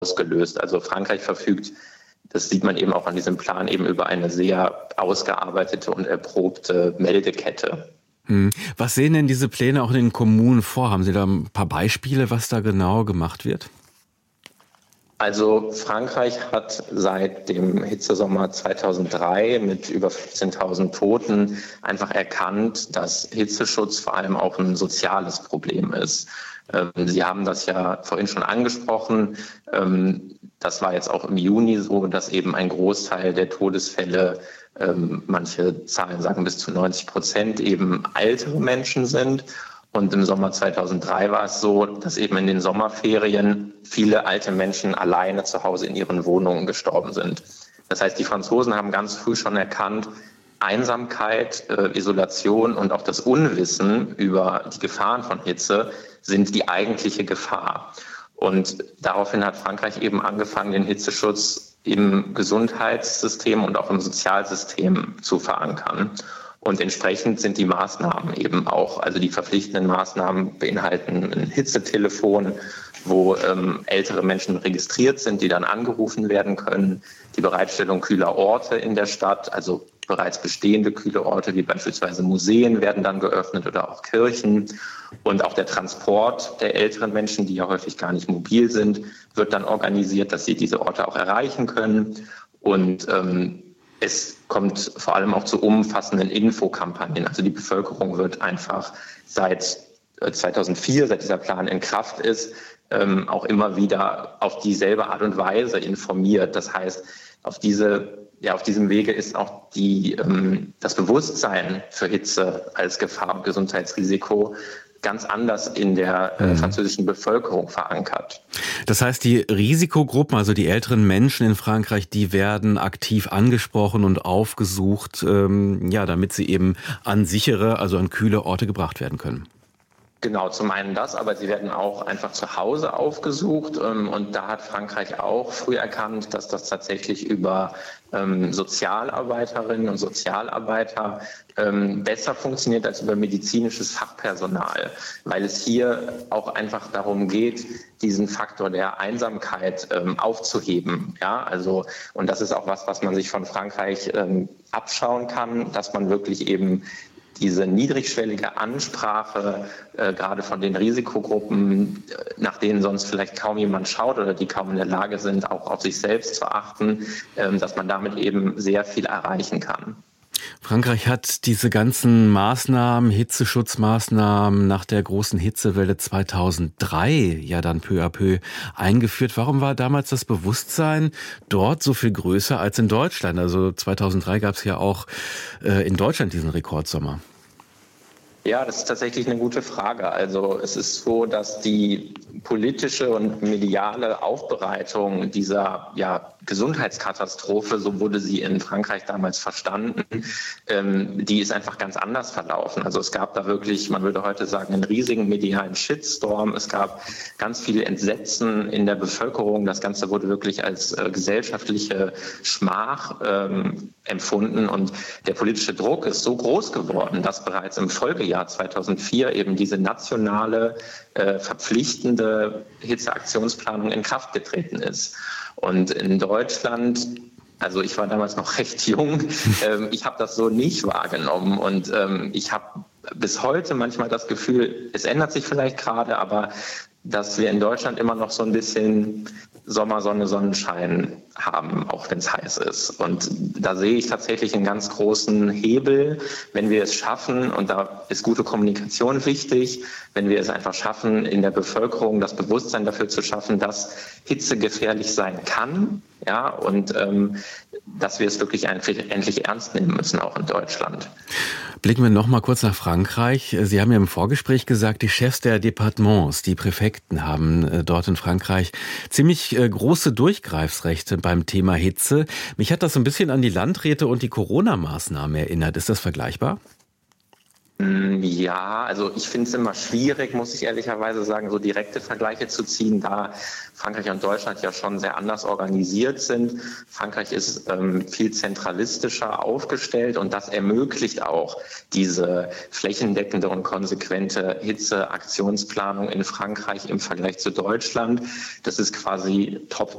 ausgelöst. Also Frankreich verfügt, das sieht man eben auch an diesem Plan, eben über eine sehr ausgearbeitete und erprobte Meldekette. Was sehen denn diese Pläne auch in den Kommunen vor? Haben Sie da ein paar Beispiele, was da genau gemacht wird? Also Frankreich hat seit dem Hitzesommer 2003 mit über 15.000 Toten einfach erkannt, dass Hitzeschutz vor allem auch ein soziales Problem ist. Sie haben das ja vorhin schon angesprochen. Das war jetzt auch im Juni so, dass eben ein Großteil der Todesfälle, manche Zahlen sagen bis zu 90%, eben ältere Menschen sind. Und im Sommer 2003 war es so, dass eben in den Sommerferien viele alte Menschen alleine zu Hause in ihren Wohnungen gestorben sind. Das heißt, die Franzosen haben ganz früh schon erkannt, Einsamkeit, Isolation und auch das Unwissen über die Gefahren von Hitze sind die eigentliche Gefahr. Und daraufhin hat Frankreich eben angefangen, den Hitzeschutz im Gesundheitssystem und auch im Sozialsystem zu verankern. Und entsprechend sind die Maßnahmen eben auch, also die verpflichtenden Maßnahmen beinhalten ein Hitzetelefon, wo ältere Menschen registriert sind, die dann angerufen werden können, die Bereitstellung kühler Orte in der Stadt, also bereits bestehende kühle Orte wie beispielsweise Museen werden dann geöffnet oder auch Kirchen. Und auch der Transport der älteren Menschen, die ja häufig gar nicht mobil sind, wird dann organisiert, dass sie diese Orte auch erreichen können. Und es kommt vor allem auch zu umfassenden Infokampagnen. Also die Bevölkerung wird einfach seit 2004, seit dieser Plan in Kraft ist, auch immer wieder auf dieselbe Art und Weise informiert. Das heißt, auf diesem Wege ist auch das Bewusstsein für Hitze als Gefahr und Gesundheitsrisiko ganz anders in der französischen Bevölkerung verankert. Das heißt, die Risikogruppen, also die älteren Menschen in Frankreich, die werden aktiv angesprochen und aufgesucht, damit sie eben an sichere, also an kühle Orte gebracht werden können. Genau, zum einen das, aber sie werden auch einfach zu Hause aufgesucht. Und da hat Frankreich auch früh erkannt, dass das tatsächlich über Sozialarbeiterinnen und Sozialarbeiter besser funktioniert als über medizinisches Fachpersonal, weil es hier auch einfach darum geht, diesen Faktor der Einsamkeit aufzuheben. Ja, also, und das ist auch was man sich von Frankreich abschauen kann, dass man wirklich eben diese niedrigschwellige Ansprache, gerade von den Risikogruppen, nach denen sonst vielleicht kaum jemand schaut oder die kaum in der Lage sind, auch auf sich selbst zu achten, dass man damit eben sehr viel erreichen kann. Frankreich hat diese ganzen Maßnahmen, Hitzeschutzmaßnahmen nach der großen Hitzewelle 2003 ja dann peu à peu eingeführt. Warum war damals das Bewusstsein dort so viel größer als in Deutschland? Also 2003 gab es ja auch in Deutschland diesen Rekordsommer. Ja, das ist tatsächlich eine gute Frage. Also es ist so, dass die politische und mediale Aufbereitung dieser Gesundheitskatastrophe, so wurde sie in Frankreich damals verstanden, die ist einfach ganz anders verlaufen. Also es gab da wirklich, man würde heute sagen, einen riesigen medialen Shitstorm. Es gab ganz viel Entsetzen in der Bevölkerung. Das Ganze wurde wirklich als gesellschaftliche Schmach empfunden. Und der politische Druck ist so groß geworden, dass bereits im Folgejahr 2004 eben diese nationale verpflichtende Hitzeaktionsplanung in Kraft getreten ist. Und in Deutschland, also ich war damals noch recht jung, ich habe das so nicht wahrgenommen und ich habe bis heute manchmal das Gefühl, es ändert sich vielleicht gerade, aber dass wir in Deutschland immer noch so ein bisschen Sommersonne, Sonnenschein haben, auch wenn es heiß ist. Und da sehe ich tatsächlich einen ganz großen Hebel, wenn wir es schaffen, und da ist gute Kommunikation wichtig, wenn wir es einfach schaffen, in der Bevölkerung das Bewusstsein dafür zu schaffen, dass Hitze gefährlich sein kann, ja, und dass wir es wirklich endlich ernst nehmen müssen, auch in Deutschland. Blicken wir noch mal kurz nach Frankreich. Sie haben ja im Vorgespräch gesagt, die Chefs der Départements, die Präfekten, haben dort in Frankreich ziemlich große Durchgreifsrechte beim Thema Hitze. Mich hat das so ein bisschen an die Landräte und die Corona-Maßnahmen erinnert. Ist das vergleichbar? Ja, also ich finde es immer schwierig, muss ich ehrlicherweise sagen, so direkte Vergleiche zu ziehen, da Frankreich und Deutschland ja schon sehr anders organisiert sind. Frankreich ist viel zentralistischer aufgestellt und das ermöglicht auch diese flächendeckende und konsequente Hitzeaktionsplanung in Frankreich im Vergleich zu Deutschland. Das ist quasi top